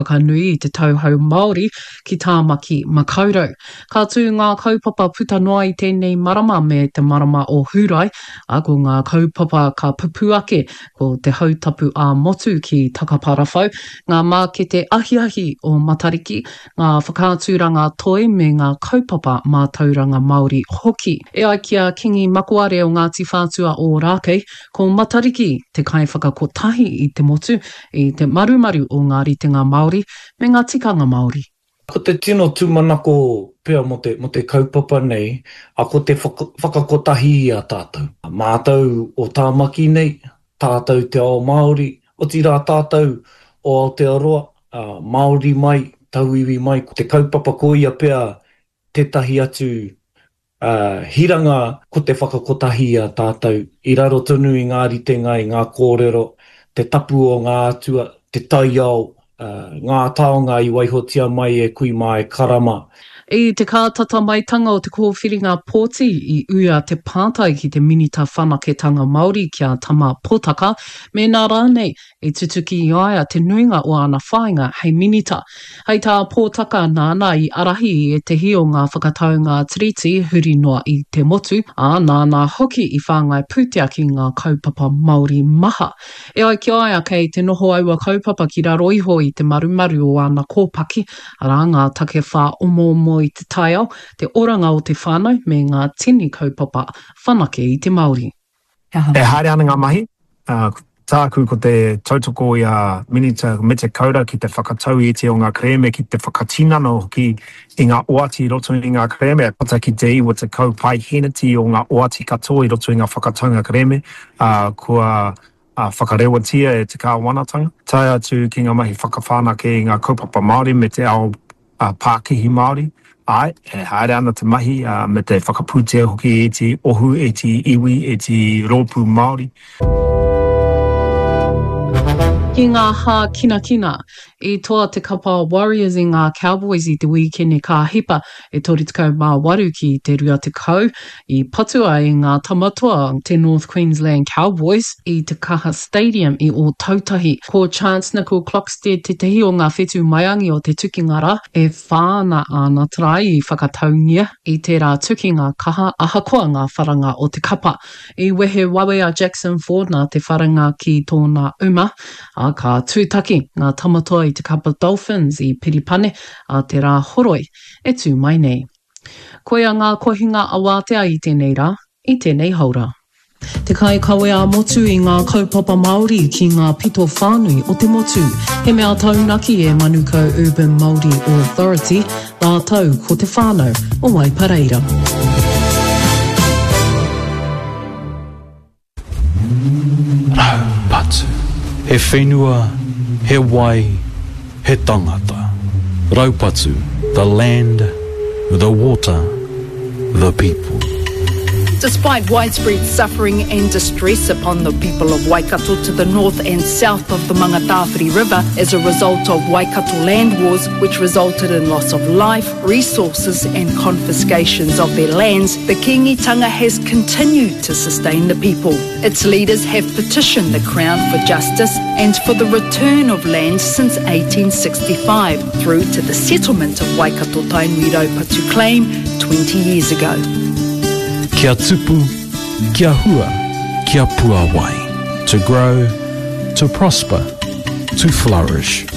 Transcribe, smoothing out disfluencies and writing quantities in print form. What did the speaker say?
ka nui te tauhou Māori ki tāmaki makaurau. Ka tū ngā kaupapa puta noa I tēnei marama me te marama o Hurai, a ko ngā kaupapa ka pupu ake ko te hautapu a motu ki Takaparawhau, ngā mākete ahiahi o Matariki, ngā whakāturanga toi me ngā kaupapa mātauranga Māori hoki. E ai kia kingi makuare o Ngāti Whātua o Rākei, ko Matariki te kai whakakotahi I te motu, I te marumaru o ngā ritenga Māori, me ngā tikanga Māori. Ko te tino tūmanako pia mo te kaupapa nei, a ko te whakakotahi a tātou. Mātou o tāmaki nei, tātou te ao Māori, o tira tātou o Aotearoa, Māori mai, tauiwi mai, ko te kaupapa koia pia tetahi atu hiranga ko te whakakotahi a tātou. I raro tonu I ngā ritenga, I ngā kōrero, te tapu o ngā atua, te taiao, ngā taonga I waihotia mai e kui mai karama. I te kātata maitanga o te kōwhiringa pōti I uia te pātai ki te minita whanaketanga Māori kia tama pōtaka, me nā rānei I tutuki I aia te nuinga o ana whāinga hei minita. Hei tā pōtaka nāna I arahi e te hio ngā whakataunga tiriti huri noa I te motu, a nāna hoki I whāngai pūtea ki ngā kaupapa Māori maha. E ai ki aia kei te noho aua kaupapa ki raro iho I te marumaru o ana kōpaki, ara ngā take whā omo I te taiao, te oranga o te whānau me ngā tini kaupapa whanake I te Māori. E haere ana ngā mahi, tāku ko te tautoko I a minita me te kaura ki te whakatau I te o ngā kreme ki te whakatinano ki I ngā oati roto I ngā kreme, pata ki te iwa te kaupai henati o ngā oati katoa I roto I ngā whakataunga kreme, kua whakarewatia e te kāwanatanga. Tai atu ki ngā mahi whakawhanake I ngā kaupapa Māori me te ao Pākihi Māori. Ai, e haere ana te mahi me te whakapūtea hoki e te ohu, e te iwi, e te rōpū Māori. Ki ngā hā kina, I toa te kapa Warriors I ngā Cowboys I te weekend ka hipa e tori tekau mā waru ki te rua te kau I patua I ngā tamatoa te North Queensland Cowboys I te Kaha Stadium I o Tautahi. Ko Chance Nickel Clockstead te tehi o ngā whetū maiangi o te tukingara e whāna ana trai I whakataungia I te rā tukinga kaha ahakoa ngā wharanga o te kapa. I wehe wawe a Jackson Ford nā te wharanga ki tōna uma, a ka tūtaki ngā tamatoa I te kapa Dolphins I Piripane a te rā horoi e tū mai nei. Koia ngā kohinga awātea I tēnei rā, I tēnei haura. Te kai kawe a motu I ngā kaupapa Māori ki ngā pito whānui o te motu. He mea taunaki e Manukau Urban Māori Authority, nā tau ko te whānau o Waipareira. Raupatu. He whenua, he wai, he tangata. Raupatu, the land, the water, the people. Despite widespread suffering and distress upon the people of Waikato to the north and south of the Mangatawhiri River as a result of Waikato land wars, which resulted in loss of life, resources and confiscations of their lands, the Kingitanga has continued to sustain the people. Its leaders have petitioned the Crown for justice and for the return of land since 1865, through to the settlement of Waikato Tainui Raupatu claim 20 years ago. Kia tupu, kia hua, kia pua wai. To grow, to prosper, to flourish.